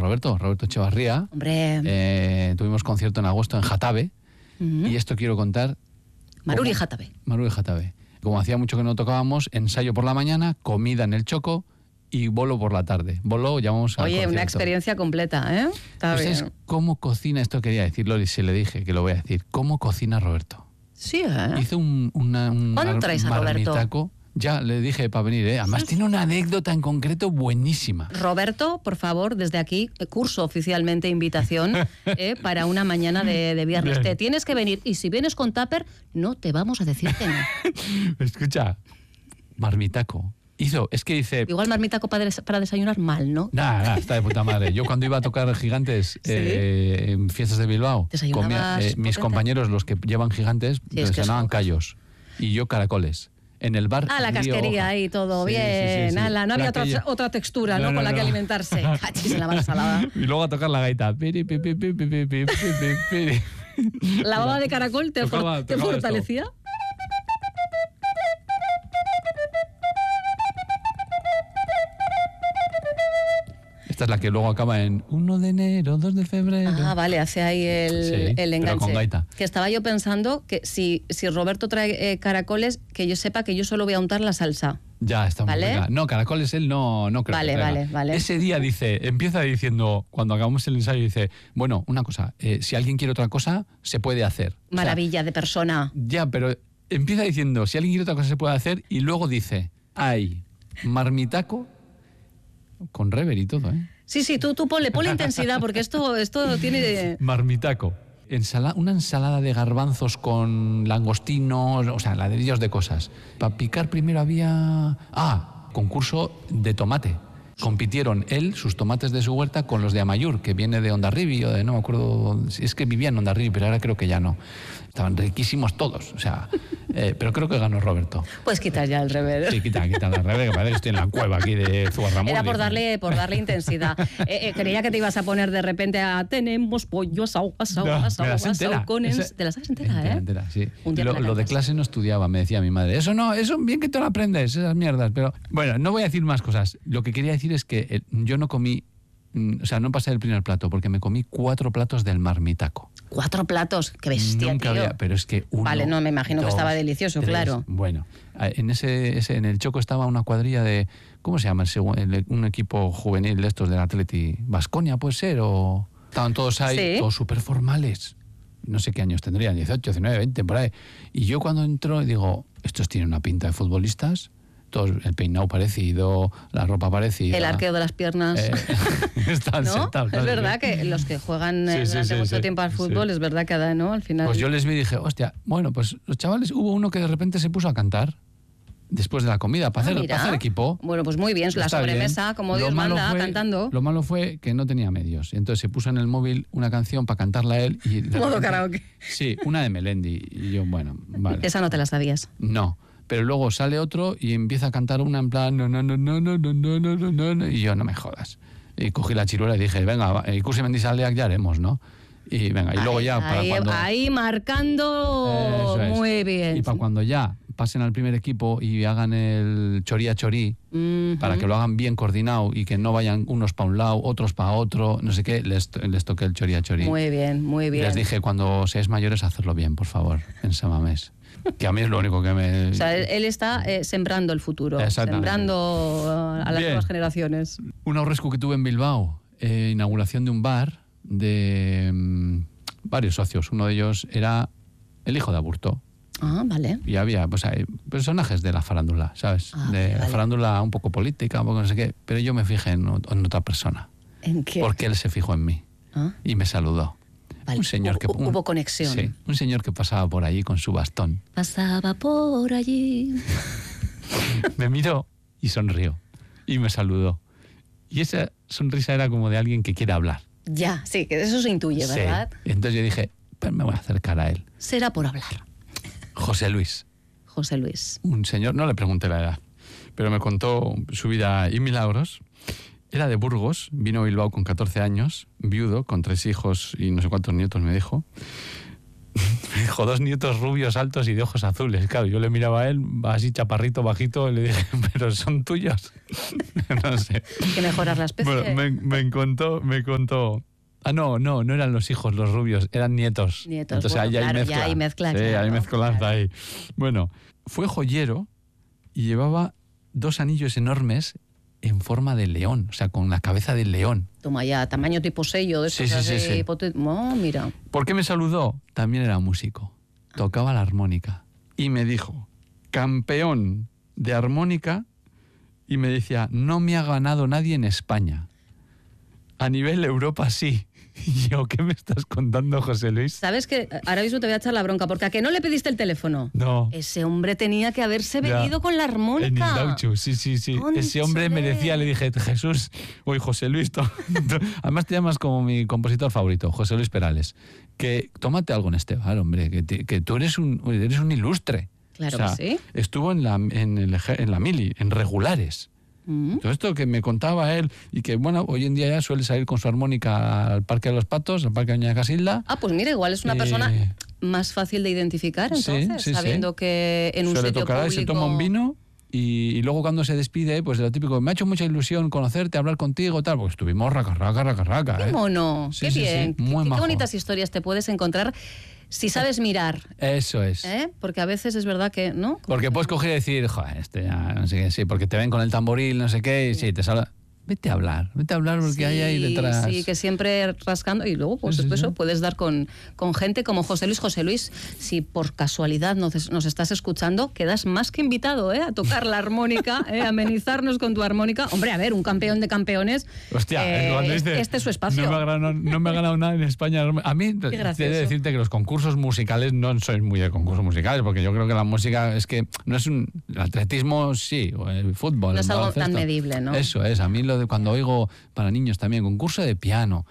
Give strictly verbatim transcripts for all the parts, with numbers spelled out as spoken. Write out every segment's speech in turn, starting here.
Roberto, Roberto Echevarría. Hombre. Eh, tuvimos concierto en agosto en Jatabe. Uh-huh. Y esto quiero contar. Maruri Jatabe. Maruri Jatabe. Como hacía mucho que no tocábamos, ensayo por la mañana, comida en el Choco y bolo por la tarde. Bolo, llamamos al Oye, concierto. Una experiencia completa, ¿eh? Está ¿Ustedes bien. cómo cocina? Esto quería decirlo y se le dije que lo voy a decir. ¿Cómo cocina Roberto? Sí, ¿eh? Hizo un, una, un ¿Cuándo mar, traes a marmitaco. Roberto? Ya le dije para venir, ¿eh? Además sí, tiene una anécdota en concreto buenísima. Roberto, por favor, desde aquí, curso oficialmente invitación eh, para una mañana de, de viernes. Bien. Te tienes que venir y si vienes con tupper, no te vamos a decir que no. Escucha, marmitaco. Hizo, es que dice... Igual marmitaco para, des para desayunar mal, ¿no? Nada, nada, está de puta madre. Yo cuando iba a tocar Gigantes ¿sí? eh, en fiestas de Bilbao, comía, eh, mis compañeros, los que llevan Gigantes, sí, desayunaban es que callos y yo caracoles. En el bar. Ah, la casquería ahí, todo sí, bien. Sí, sí, sí. Ala, no había otra, yo... otra textura, ¿no? no, no con la no. que alimentarse. Cachis en la barsalada. Y luego a tocar la gaita. Piri, piri, piri, piri, piri, piri. La baba de caracol te, tocaba, te tocaba fortalecía. Esto. Esta es la que luego acaba en uno de enero, dos de febrero. Ah, vale, hace ahí el, sí, el enganche. Pero con gaita. Que estaba yo pensando que si, si Roberto trae eh, caracoles, que yo sepa que yo solo voy a untar la salsa. Ya, está muy ¿Vale? rica. No, caracoles él no, no creo vale, que Vale, vale, Ese día dice, empieza diciendo, cuando acabamos el ensayo, dice, bueno, una cosa, eh, si alguien quiere otra cosa, se puede hacer. Maravilla o sea, de persona. Ya, pero empieza diciendo, si alguien quiere otra cosa, se puede hacer, y luego dice, hay marmitaco con rever y todo, ¿eh? Sí, sí, tú, tú ponle, ponle intensidad, porque esto, esto tiene... Marmitaco. Ensala, una ensalada de garbanzos con langostinos, o sea, ladrillos de cosas. Para picar primero había... Ah, concurso de tomate. Compitieron él, sus tomates de su huerta, con los de Amayur, que viene de Hondarribia, o de no me acuerdo... Es que vivía en Hondarribia, pero ahora creo que ya no. Estaban riquísimos todos, o sea... Eh, pero creo que ganó Roberto. Pues quitar ya el rever. Sí, quita, quita el rever, que parece que estoy en la cueva aquí de Zugarramurdi. Era por darle, por darle intensidad. Eh, eh, creía que te ibas a poner de repente a tenemos pollo asado, asado, no, asado, asado con... Esa, ¿Te la sabes entera, entera, eh? Entera, sí. Un día lo, lo de clase no estudiaba, me decía mi madre. Eso no, eso bien que te lo aprendes, esas mierdas. Pero bueno, no voy a decir más cosas. Lo que quería decir es que eh, yo no comí, mm, o sea, no pasé del primer plato, porque me comí cuatro platos del marmitaco. Cuatro platos, qué bestia, Nunca tío. Había, pero es que uno, Vale, no, me imagino dos, que estaba delicioso, tres, claro. Bueno, en ese, ese en el Choco estaba una cuadrilla de, ¿cómo se llama? El, un equipo juvenil de estos del Atleti, Baskonia puede ser, o estaban todos ahí, sí. Todos súper formales. No sé qué años tendrían, dieciocho, diecinueve, veinte, por ahí. Y yo cuando entro digo, estos tienen una pinta de futbolistas. Todos, el peinado parecido, la ropa parecida. El arqueo de las piernas. Eh, están ¿no? sentados. Es verdad que los que juegan sí, sí, durante sí, mucho sí, tiempo al fútbol, sí. Es verdad que da, ¿no? Al final. Pues yo les vi y dije, hostia, bueno, pues los chavales, hubo uno que de repente se puso a cantar después de la comida, para, ah, hacer, para hacer equipo. Bueno, pues muy bien, la sobremesa, bien. Como Dios manda, fue, cantando. Lo malo fue que no tenía medios. Entonces se puso en el móvil una canción para cantarla él. Y modo karaoke. Sí, una de Melendi. Y yo, bueno, vale. Esa no te la sabías. No. Pero luego sale otro y empieza a cantar una en plan no, no, no, no, no, no, no, no, no, no, y yo, no me jodas. Y cogí la chiruela y dije, venga, ikusi mendizaleak ya haremos, ¿no? Y venga, y luego ahí, ya para ahí, cuando... Ahí marcando muy bien. Y para cuando ya pasen al primer equipo y hagan el chorí a chorí, uh-huh. Para que lo hagan bien coordinado y que no vayan unos para un lado, otros para otro, no sé qué, les, les toqué el chorí a chorí. Muy bien, muy bien. Y les dije, cuando seáis mayores, hacerlo bien, por favor, en Samamés. Que a mí es lo único que me... O sea, él está eh, sembrando el futuro, sembrando uh, a las bien. Nuevas generaciones. Un aurrescu que tuve en Bilbao, eh, inauguración de un bar de um, varios socios. Uno de ellos era el hijo de Aburto. Ah, vale. Y había pues, hay personajes de la farándula, ¿sabes? Ah, de vale. La farándula un poco política, un poco no sé qué. Pero yo me fijé en, en otra persona. ¿En qué? Porque él se fijó en mí. ¿Ah? Y me saludó. Vale. Un señor que, Hubo un, conexión. Sí, un señor que pasaba por allí con su bastón. Pasaba por allí. Me miró y sonrió. Y me saludó. Y esa sonrisa era como de alguien que quiere hablar. Ya, sí, que eso se intuye, ¿verdad? Sí. Entonces yo dije, pues me voy a acercar a él. Será por hablar. José Luis. José Luis. Un señor, no le pregunté la edad, pero me contó su vida y milagros. Era de Burgos, vino a Bilbao con catorce años, viudo, con tres hijos y no sé cuántos nietos me dijo. Me dijo, dos nietos rubios, altos y de ojos azules. Claro, yo le miraba a él, así chaparrito, bajito, y le dije, ¿pero son tuyos? No sé. Hay que mejorar la especie. Bueno, me, me contó, me contó... Ah, no, no, no eran los hijos los rubios, eran nietos. Nietos, Entonces bueno, ahí claro, hay mezcla. ya hay mezcla, Sí, claro, hay mezcolanza claro. ahí. Bueno, fue joyero y llevaba dos anillos enormes en forma de león, o sea, con la cabeza del león. Toma ya, tamaño tipo sello de Sí, estos sí, sí, así sí. poten- Oh, mira. ¿Por qué me saludó? También era músico, tocaba la armónica y me dijo, campeón de armónica, y me decía, no me ha ganado nadie en España. A nivel Europa sí. Y yo, ¿qué me estás contando, José Luis? ¿Sabes qué? Ahora mismo te voy a echar la bronca, porque ¿a que no le pediste el teléfono? No. Ese hombre tenía que haberse Ya. venido con la En armónica. Indauchu, sí, sí, sí. Ese hombre me decía, le dije, Jesús, oye, José Luis, to- to- además te llamas como mi compositor favorito, José Luis Perales, que tómate algo en este bar, hombre, que, te- que tú eres un, eres un ilustre. Claro O sea, que sí. Estuvo en la, en, el eje- en la mili, en regulares. Mm. Todo esto que me contaba él y que, bueno, hoy en día ya suele salir con su armónica al Parque de los Patos, al Parque de Doña Casilda. Ah, pues mira, igual es una Eh, persona más fácil de identificar, sí, entonces, sí, sí. sabiendo que en un Suele sitio tocar, público... se toma un vino y, y luego cuando se despide, pues de lo típico, me ha hecho mucha ilusión conocerte, hablar contigo, tal, pues estuvimos raca, raca, raca, raca. ¡Qué ¿eh? mono! Sí, ¡Qué sí, sí, bien! Qué- muy qué, majo. bonitas historias te puedes encontrar si sabes mirar, Eso es. ¿eh? Porque a veces es verdad que, ¿no? Porque puedes coger y decir, joder, este ya, no sé qué, sí, porque te ven con el tamboril, no sé qué, y sí, te sale... Vete a hablar, vete a hablar porque Sí, hay ahí detrás. Sí, que siempre rascando y luego pues Sí, sí, después sí. eso puedes dar con, con gente como José Luis. José Luis, si por casualidad nos, nos estás escuchando, quedas más que invitado, ¿eh? A tocar la armónica, ¿eh? A amenizarnos con tu armónica. Hombre, a ver, un campeón de campeones, Hostia, eh, cuando dice, este es su espacio. No me, ha ganado, no me ha ganado nada en España. A mí, he gracioso. de decirte que los concursos musicales no soy muy de concursos musicales, porque yo creo que la música es que no es un. El atletismo sí, o el fútbol. No el es algo baloncesto. tan medible, ¿no? Eso es. A mí lo de cuando oigo para niños también, concurso de piano.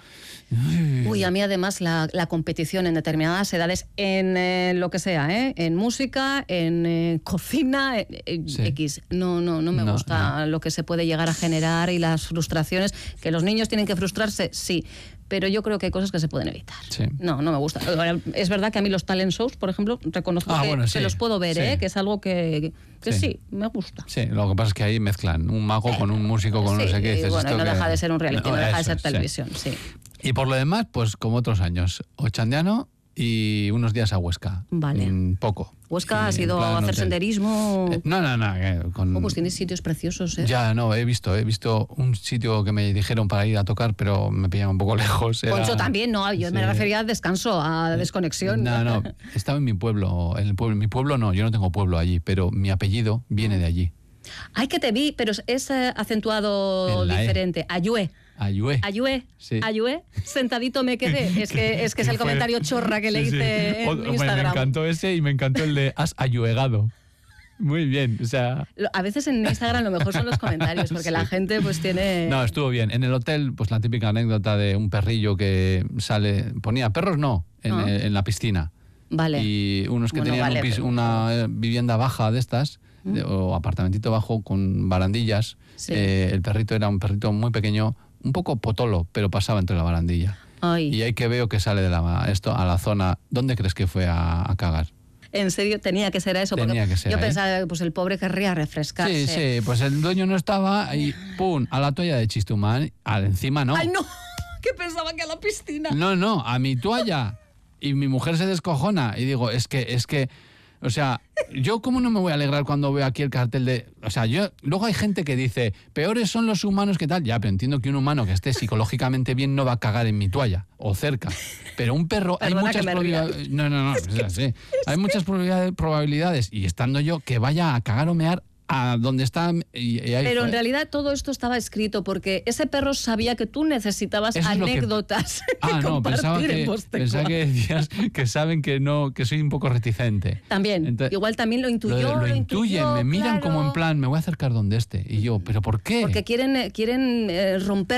Uy, a mí además la, la competición en determinadas edades, en eh, lo que sea, ¿eh? En música, en eh, cocina, eh, eh, Sí. X. No, no, no me No, gusta lo que se puede llegar a generar y las frustraciones. Que los niños tienen que frustrarse, sí. Pero yo creo que hay cosas que se pueden evitar. Sí. No, no me gusta. Ahora, es verdad que a mí los talent shows, por ejemplo, reconozco Ah, que, bueno, que sí, los puedo ver, sí. ¿eh? Que es algo que, que sí. Sí. me gusta. Sí, lo que pasa es que ahí mezclan un mago con un músico, con Sí, no sé qué. y Dices, bueno, y esto no que- deja de ser un reality, no, deja de eso ser es, sí. televisión, sí. Y por lo demás, pues como otros años, Ochandiano y unos días a Huesca. Vale. Mm, poco. Huesca, Sí, ¿has en ido plan a hacer hotel. senderismo? Eh, no, no, no. eh, con- Oh, pues tienes sitios preciosos, ¿eh? Ya, no, he visto, he visto un sitio que me dijeron para ir a tocar, pero me pillaba un poco lejos. era- Poncho también, no, yo me Sí. refería a descanso, a desconexión. No, no, estaba en mi pueblo, en el pueblo. Mi pueblo no, yo no tengo pueblo allí, pero mi apellido viene de allí. Ay, que te vi, pero es eh, acentuado En la E. diferente. Ayue. Ayue. Ayue, Sí. ayue, sentadito me quedé. Es que es, que es el Fue- comentario chorra que le Sí, sí. hice en O- me- Instagram. Me encantó ese y me encantó el de has ayuegado. Muy bien, o sea... Lo- A veces en Instagram lo mejor son los comentarios, porque Sí. la gente pues tiene... No, estuvo bien. En el hotel, pues la típica anécdota de un perrillo que sale... Ponía perros, no, en, Ah. eh, en la piscina. Vale. Y unos que Bueno, tenían vale, un pis- pero- una eh, vivienda baja de estas, de- o apartamentito bajo con barandillas, Sí. eh, el perrito era un perrito muy pequeño, un poco potolo, pero pasaba entre la barandilla. Ay, Y ahí que veo que sale de la, esto a la zona. ¿Dónde crees que fue a, a cagar? en serio, tenía que ser eso. Porque Tenía que ser yo ahí. pensaba, pues el pobre querría refrescarse. Sí, sí, pues el dueño no estaba y ¡pum! A la toalla de Chistumán, al encima no. ¡Ay, no! Que pensaba que a la piscina. No, no, a mi toalla. Y mi mujer se descojona. Y digo, es que, es que, o sea, yo cómo no me voy a alegrar cuando veo aquí el cartel de... O sea, yo... Luego hay gente que dice, peores son los humanos que tal. Ya, pero entiendo que un humano que esté psicológicamente bien no va a cagar en mi toalla o cerca. Pero un perro, hay Perdona muchas que me ría. probabilidades... No, no, no, es así. Hay muchas probabilidades, probabilidades, y estando yo, que vaya a cagar o mear a donde está... Y, y ahí Pero fue. en realidad todo esto estaba escrito porque ese perro sabía que tú necesitabas Eso es lo que- anécdotas que Ah, no, compartir pensaba en que, Poste pensaba Cuatro. que decías que saben que no, que soy un poco reticente. También, Entonces, igual también lo intuyó. Lo, lo lo intuyen, intuyó, me miran claro, como en plan, me voy a acercar donde esté. Y yo, ¿pero por qué? Porque quieren, eh, quieren eh, romper